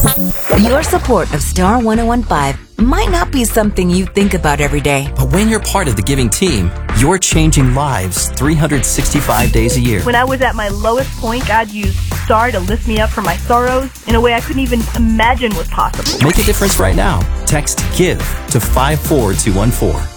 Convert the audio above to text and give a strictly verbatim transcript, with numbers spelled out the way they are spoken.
Your support of Star one oh one point five might not be something you think about every day. But when you're part of the giving team, you're changing lives three hundred sixty-five days a year. When I was at my lowest point, God used Star to lift me up from my sorrows in a way I couldn't even imagine was possible. Make a difference right now. Text GIVE to five four two one four.